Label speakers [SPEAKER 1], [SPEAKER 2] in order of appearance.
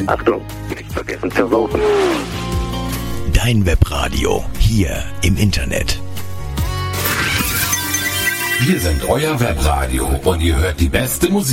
[SPEAKER 1] sein.
[SPEAKER 2] Achtung, nicht vergessen zu voten.
[SPEAKER 1] Dein Webradio, hier im Internet.
[SPEAKER 3] Wir sind euer Webradio und ihr hört die beste Musik.